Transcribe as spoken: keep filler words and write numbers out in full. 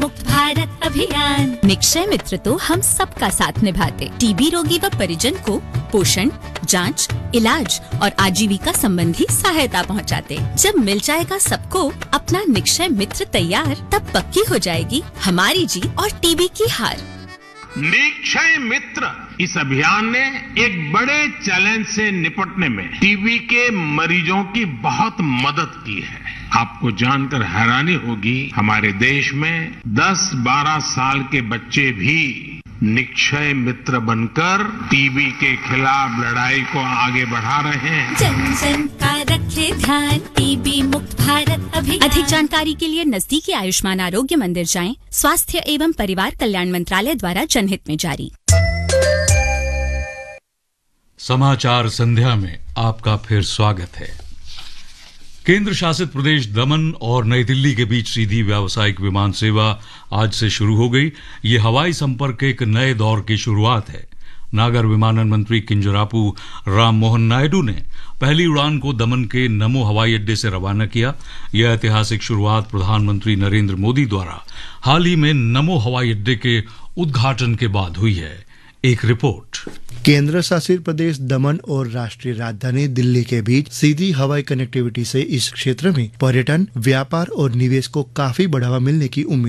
मुक्त भारत अभियान। निक्षय मित्र तो हम सबका साथ निभाते, टीबी रोगी व परिजन को पोषण, जांच, इलाज और आजीविका संबंधी सहायता पहुंचाते। जब मिल जाएगा सबको अपना निक्षय मित्र तैयार, तब पक्की हो जाएगी हमारी जीत और टीबी की हार। निक्षय मित्र इस अभियान ने एक बड़े चैलेंज से निपटने में टीबी के मरीजों की बहुत मदद की है। आपको जानकर हैरानी होगी, हमारे देश में दस बारह साल के बच्चे भी निक्षय मित्र बनकर टीबी के खिलाफ लड़ाई को आगे बढ़ा रहे हैं। जन जन का रखे ध्यान, टीबी मुक्त भारत अभियान। अधिक जानकारी के लिए नजदीकी आयुष्मान आरोग्य मंदिर जाएं। स्वास्थ्य एवं परिवार कल्याण मंत्रालय द्वारा जनहित में जारी। समाचार संध्या में आपका फिर स्वागत है। केंद्र शासित प्रदेश दमन और नई दिल्ली के बीच सीधी व्यावसायिक विमान सेवा आज से शुरू हो गई। ये हवाई संपर्क के एक नए दौर की शुरुआत है। नागर विमानन मंत्री किंजरापू राम मोहन नायडू ने पहली उड़ान को दमन के नमो हवाई अड्डे से रवाना किया। यह ऐतिहासिक शुरुआत प्रधानमंत्री नरेंद्र मोदी द्वारा हाल ही में नमो हवाई अड्डे के उद्घाटन के बाद हुई है। एक रिपोर्ट। केंद्र शासित प्रदेश दमन और राष्ट्रीय राजधानी दिल्ली के बीच सीधी हवाई कनेक्टिविटी से इस क्षेत्र में पर्यटन, व्यापार और निवेश को काफी बढ़ावा मिलने की उम्मीद